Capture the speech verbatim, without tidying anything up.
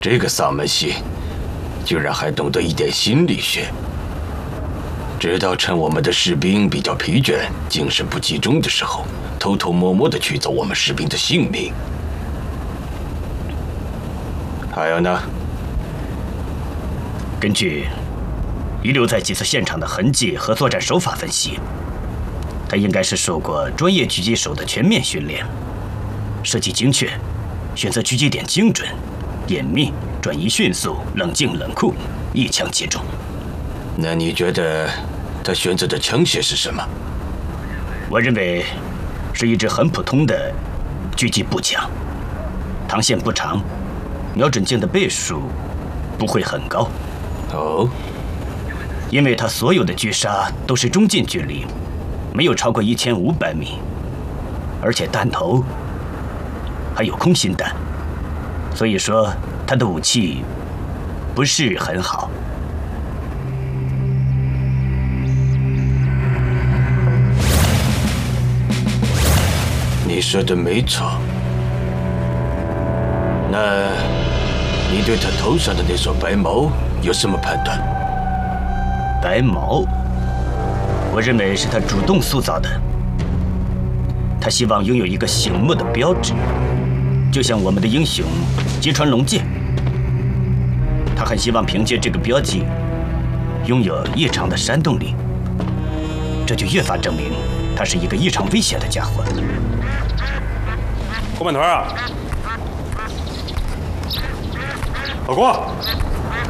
这个丧门星，居然还懂得一点心理学，知道趁我们的士兵比较疲倦、精神不集中的时候，偷偷摸摸地取走我们士兵的性命。还有呢？ 根据遗留在几次现场的痕迹和作战手法分析，他应该是受过专业狙击手的全面训练，射击精确，选择狙击点精准、严密、转移迅速、冷静冷酷，一枪即中。 那你觉得他选择的枪械是什么？ 我认为是一支很普通的狙击步枪，膛线不长，瞄准镜的倍数不会很高。 哦， 因为他所有的狙杀都是中近距离，没有超过一千五百米，而且弹头还有空心弹，所以说他的武器不是很好。 你说的没错。那你对他头上的那撮白毛有什么判断？ 白毛，我认为是他主动塑造的。他希望拥有一个醒目的标志，就像我们的英雄吉川龙介。他很希望凭借这个标记，拥有异常的煽动力。这就越发证明他是一个异常危险的家伙。 郭满团啊，老郭。